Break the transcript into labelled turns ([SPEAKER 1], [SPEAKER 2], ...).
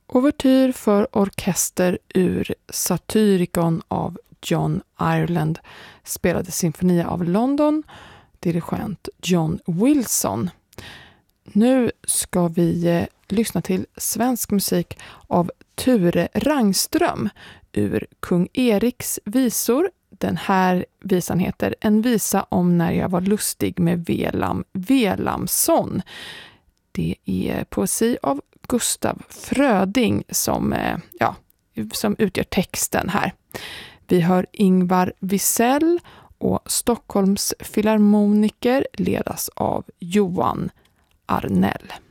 [SPEAKER 1] Ouvertyr för orkester ur Satyricon av John Ireland, spelade Sinfonia av London, dirigent John Wilson. Nu ska vi lyssna till svensk musik av Ture Rangström ur Kung Eriks visor. Den här visan heter En visa om när jag var lustig med Velam Velamsson. Det är poesi av Gustav Fröding som utgör texten här. Vi hör Ingvar Wisell och Stockholms filharmoniker ledas av Johan Arnell.